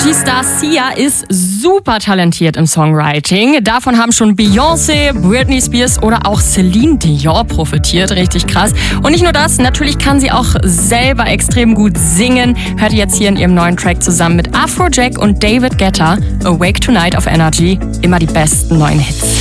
Multistar Sia ist super talentiert im Songwriting. Davon haben schon Beyoncé, Britney Spears oder auch Celine Dion profitiert. Richtig krass. Und nicht nur das, natürlich kann sie auch selber extrem gut singen. Hört ihr jetzt hier in ihrem neuen Track zusammen mit Afrojack und David Guetta. Awake Tonight auf Energy. Immer die besten neuen Hits.